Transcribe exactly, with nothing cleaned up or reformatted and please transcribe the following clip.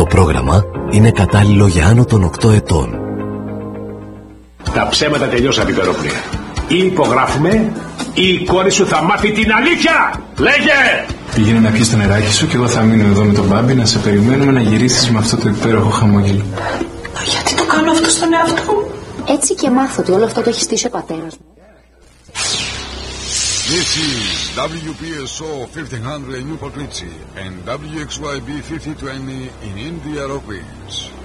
πρόγραμμα είναι κατάλληλο για άνω των οκτώ ετών. Τα ψέματα τελειώσαν, Υπερόπλια. Ή υπογράφουμε ή η κόρη σου θα μάθει την αλήθεια. Λέγε! Πήγαινε να πιεις το νεράκι σου και εγώ θα μείνω εδώ με τον Μπάμπη να σε περιμένουμε να γυρίσεις με αυτό το υπέροχο χαμόγελο. Γιατί το κάνω αυτό στον εαυτό μου? Έτσι και μάθω ότι όλο αυτό το έχει στήσει ο πατέρας μου. This is W P S O fifteen hundred in Newport Richie and W X Y B fifty twenty in India Rock Ridge.